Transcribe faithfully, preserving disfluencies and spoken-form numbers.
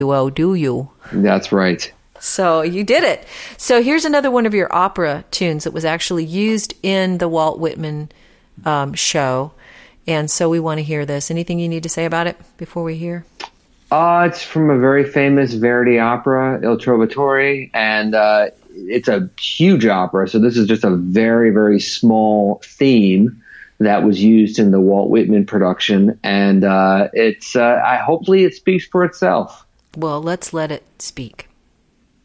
Oh, do you? That's right. So you did it. So here's another one of your opera tunes that was actually used in the Walt Whitman um, show. And so we want to hear this. Anything you need to say about it before we hear? Uh, it's from a very famous Verdi opera, Il Trovatore, and uh, it's a huge opera. So this is just a very, very small theme that was used in the Walt Whitman production. And uh, it's uh, I hopefully it speaks for itself. Well, let's let it speak.